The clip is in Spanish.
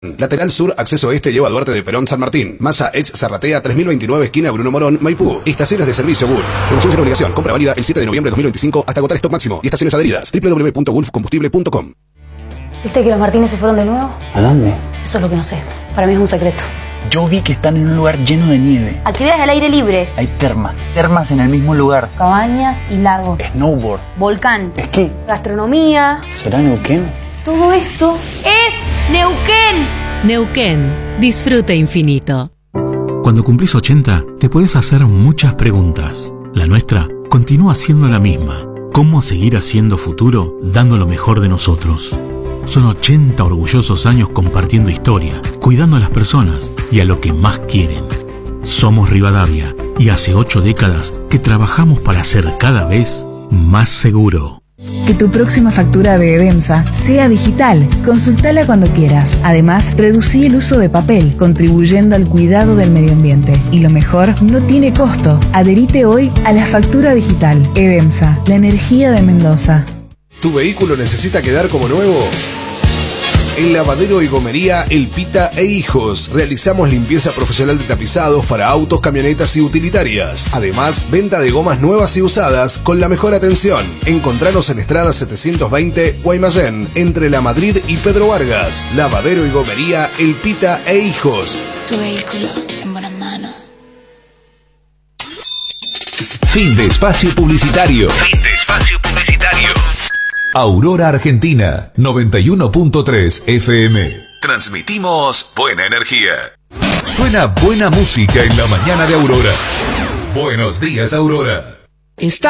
Lateral Sur, acceso este, lleva a Duarte de Perón San Martín. Massa ex Zarratea 3029, esquina Bruno Morón, Maipú. Estaciones de servicio Gulf. Promoción sin obligación. Compra válida el 7 de noviembre de 2025 hasta agotar stock máximo. Y estaciones adheridas. www.gulfcombustible.com. ¿Viste que los Martínez se fueron de nuevo? ¿A dónde? Eso es lo que no sé. Para mí es un secreto. Yo vi que están en un lugar lleno de nieve. Actividades al aire libre. Hay termas en el mismo lugar. Cabañas y lago. Snowboard. Volcán. Esquí. Gastronomía. ¿Será Neuquén? Todo esto es Neuquén. Neuquén. Disfrute infinito. Cuando cumplís 80, te podés hacer muchas preguntas. La nuestra continúa siendo la misma. ¿Cómo seguir haciendo futuro dando lo mejor de nosotros? Son 80 orgullosos años compartiendo historia, cuidando a las personas y a lo que más quieren. Somos Rivadavia y hace 8 décadas que trabajamos para ser cada vez más seguro. Que tu próxima factura de Edemsa sea digital. Consultala cuando quieras. Además, reducí el uso de papel, contribuyendo al cuidado del medio ambiente. Y lo mejor, no tiene costo. Adherite hoy a la factura digital. Edemsa, la energía de Mendoza. ¿Tu vehículo necesita quedar como nuevo? En Lavadero y Gomería El Pita e Hijos realizamos limpieza profesional de tapizados para autos, camionetas y utilitarias. Además, venta de gomas nuevas y usadas con la mejor atención. Encontranos en Estrada 720 Guaymallén, entre La Madrid y Pedro Vargas. Lavadero y Gomería El Pita e Hijos. Tu vehículo en buenas manos. Fin de espacio publicitario. Aurora Argentina 91.3 FM. Transmitimos buena energía. Suena buena música en la mañana de Aurora. Buenos días, Aurora. Está